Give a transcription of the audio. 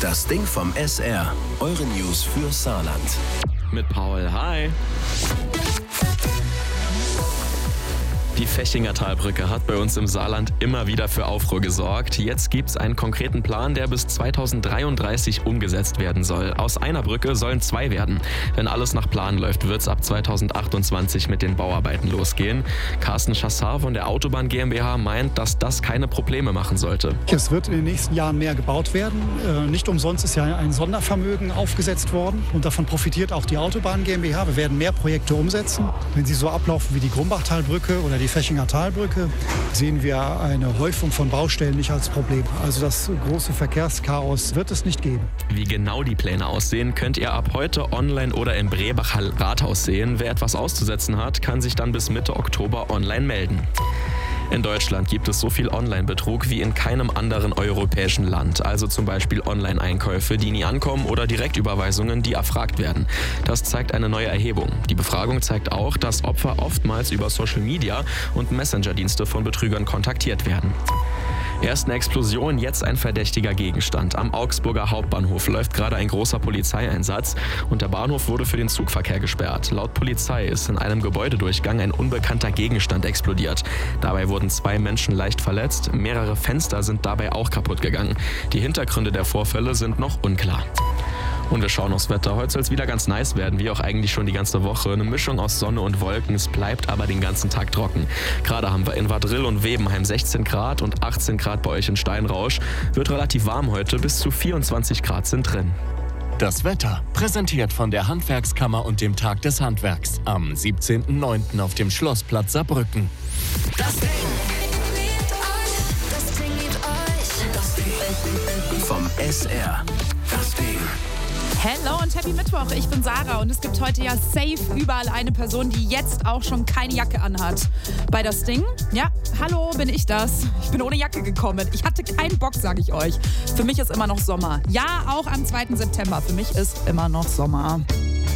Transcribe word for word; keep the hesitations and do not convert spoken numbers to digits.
Das Ding vom S R. Eure News für Saarland. Mit Paul, hi. Die Fechinger Talbrücke hat bei uns im Saarland immer wieder für Aufruhr gesorgt. Jetzt gibt es einen konkreten Plan, der bis zweitausenddreiunddreißig umgesetzt werden soll. Aus einer Brücke sollen zwei werden. Wenn alles nach Plan läuft, wird es ab zweitausendachtundzwanzig mit den Bauarbeiten losgehen. Carsten Chassar von der Autobahn GmbH meint, dass das keine Probleme machen sollte. Es wird in den nächsten Jahren mehr gebaut werden. Nicht umsonst ist ja ein Sondervermögen aufgesetzt worden. Und davon profitiert auch die Autobahn GmbH. Wir werden mehr Projekte umsetzen. Wenn sie so ablaufen wie die Grumbachtalbrücke oder die Fechinger Talbrücke, sehen wir eine Häufung von Baustellen nicht als Problem. Also das große Verkehrschaos wird es nicht geben. Wie genau die Pläne aussehen, könnt ihr ab heute online oder im Brebacher Rathaus sehen. Wer etwas auszusetzen hat, kann sich dann bis Mitte Oktober online melden. In Deutschland gibt es so viel Online-Betrug wie in keinem anderen europäischen Land. Also zum Beispiel Online-Einkäufe, die nie ankommen oder Direktüberweisungen, die erfragt werden. Das zeigt eine neue Erhebung. Die Befragung zeigt auch, dass Opfer oftmals über Social Media und Messenger-Dienste von Betrügern kontaktiert werden. Erst eine Explosion, jetzt ein verdächtiger Gegenstand. Am Augsburger Hauptbahnhof läuft gerade ein großer Polizeieinsatz und der Bahnhof wurde für den Zugverkehr gesperrt. Laut Polizei ist in einem Gebäudedurchgang ein unbekannter Gegenstand explodiert. Dabei wurden zwei Menschen leicht verletzt, mehrere Fenster sind dabei auch kaputt gegangen. Die Hintergründe der Vorfälle sind noch unklar. Und wir schauen aufs Wetter. Heute soll es wieder ganz nice werden, wie auch eigentlich schon die ganze Woche. Eine Mischung aus Sonne und Wolken, es bleibt aber den ganzen Tag trocken. Gerade haben wir in Wadrill und Webenheim sechzehn Grad und achtzehn Grad bei euch in Steinrausch. Wird relativ warm heute, bis zu vierundzwanzig Grad sind drin. Das Wetter, präsentiert von der Handwerkskammer und dem Tag des Handwerks. Am siebzehnten neunten auf dem Schlossplatz Saarbrücken. Das Ding. Das Ding liebt euch. Das Ding. Vom S R. Das Ding. Hello und Happy Mittwoch, ich bin Sarah und es gibt heute ja safe überall eine Person, die jetzt auch schon keine Jacke anhat. Bei das Ding, ja, hallo, bin ich das. Ich bin ohne Jacke gekommen. Ich hatte keinen Bock, sage ich euch. Für mich ist immer noch Sommer. Ja, auch am zweiten September. Für mich ist immer noch Sommer.